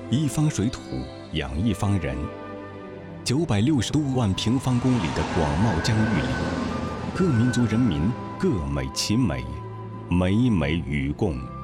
一方水土养一方人。960多万平方公里的广袤疆域里，各民族人民各美其美，美美与共。